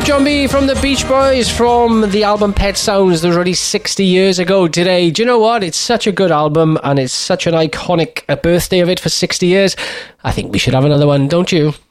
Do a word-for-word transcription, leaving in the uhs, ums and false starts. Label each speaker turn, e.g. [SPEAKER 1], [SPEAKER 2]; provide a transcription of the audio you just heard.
[SPEAKER 1] John B from the Beach Boys from the album Pet Sounds that was released sixty years ago today. Do you know what? It's such a good album and it's such an iconic a birthday of it for sixty years. I think we should have another one, don't you?